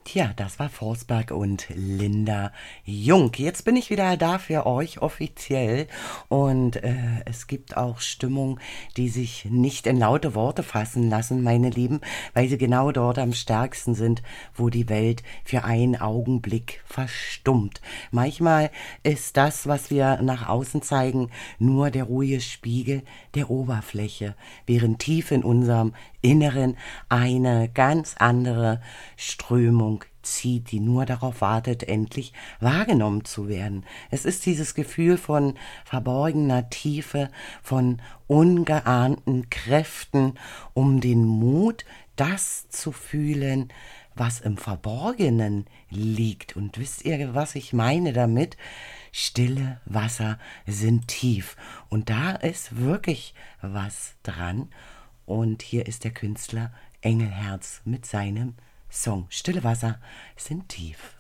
Tja, das war Forsberg und Linda Jung. Jetzt bin ich wieder da für euch offiziell und es gibt auch Stimmung, die sich nicht in laute Worte fassen lassen, meine Lieben, weil sie genau dort am stärksten sind, wo die Welt für einen Augenblick verstummt. Manchmal ist das, was wir nach außen zeigen, nur der ruhige Spiegel der Oberfläche, während tief in unserem Inneren eine ganz andere Strömung zieht, die nur darauf wartet, endlich wahrgenommen zu werden. Es ist dieses Gefühl von verborgener Tiefe, von ungeahnten Kräften, um den Mut, das zu fühlen, was im Verborgenen liegt. Und wisst ihr, was ich meine damit? Stille Wasser sind tief. Und da ist wirklich was dran. Und hier ist der Künstler Engelherz mit seinem Song Stille Wasser sind tief.